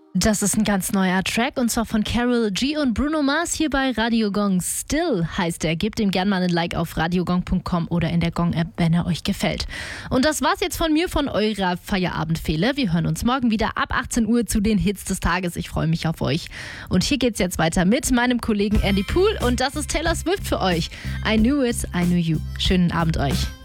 Das ist ein ganz neuer Track und zwar von Karol G und Bruno Mars hier bei Radio Gong. Still heißt er. Gebt ihm gerne mal ein Like auf radiogong.com oder in der Gong-App, wenn er euch gefällt. Und das war's jetzt von mir, von eurer Feierabendfehle. Wir hören uns morgen wieder ab 18 Uhr zu den Hits des Tages. Ich freue mich auf euch. Und hier geht's jetzt weiter mit meinem Kollegen Andy Pool und das ist Taylor Swift für euch. I knew it, I knew you. Schönen Abend euch.